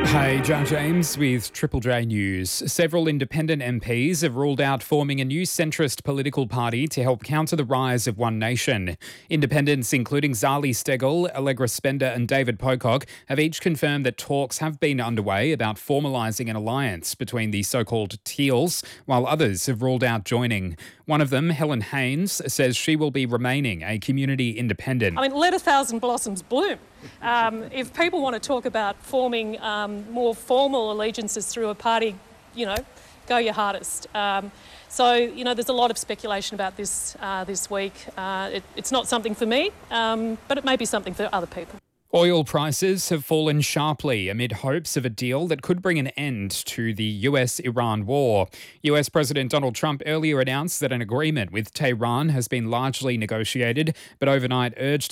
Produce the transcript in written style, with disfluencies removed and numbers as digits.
Hey, John James with Triple J News. Several independent MPs have ruled out forming a new centrist political party to help counter the rise of One Nation. Independents, including Zali Steggall, Allegra Spender and David Pocock, have each confirmed that talks have been underway about formalising an alliance between the so-called Teals, while others have ruled out joining. One of them, Helen Haynes, says she will be remaining a community independent. Let a thousand blossoms bloom. If people want to talk about forming more formal allegiances through a party, go your hardest. There's a lot of speculation about this this week. It's not something for me, but it may be something for other people. Oil prices have fallen sharply amid hopes of a deal that could bring an end to the US-Iran war. US President Donald Trump earlier announced that an agreement with Tehran has been largely negotiated, but overnight urged